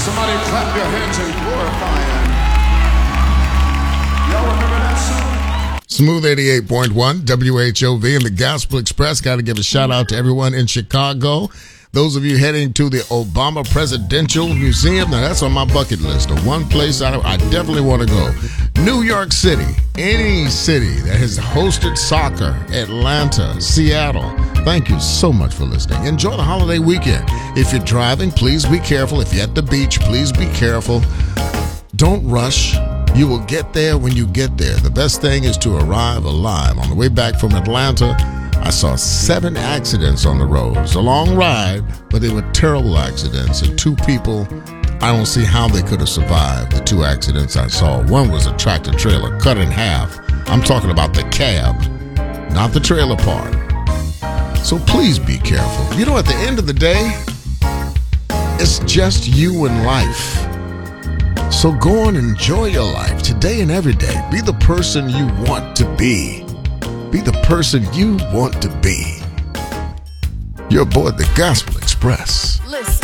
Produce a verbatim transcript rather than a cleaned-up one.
Somebody clap your hands and glorify him. Y'all remember that song? Smooth eighty-eight point one, W H O V and the Gospel Express. Got to give a shout out to everyone in Chicago. Those of you heading to the Obama Presidential Museum, now that's on my bucket list. The one place I, I definitely want to go. New York City, any city that has hosted soccer, Atlanta, Seattle. Thank you so much for listening. Enjoy the holiday weekend. If you're driving, please be careful. If you're at the beach, please be careful. Don't rush. You will get there when you get there. The best thing is to arrive alive. On the way back from Atlanta, I saw seven accidents on the road. It was a long ride, but they were terrible accidents. And two people, I don't see how they could have survived the two accidents I saw. One was a tractor trailer cut in half. I'm talking about the cab, not the trailer part. So please be careful. You know, at the end of the day, it's just you and life. So go on and enjoy your life today and every day. Be the person you want to be. Be the person you want to be. You're aboard the Gospel Express. Listen.